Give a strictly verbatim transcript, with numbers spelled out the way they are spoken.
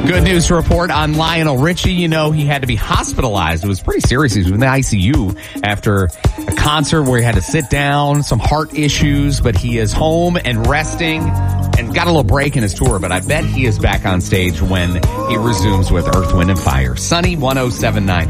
Good news to report on Lionel Richie. You know, he had to be hospitalized. It was pretty serious. He was in the I C U after a concert where he had to sit down, some heart issues, but he is home and resting and got a little break in his tour. But I bet he is back on stage when he resumes with Earth, Wind, and Fire. Sunny one oh seven point nine.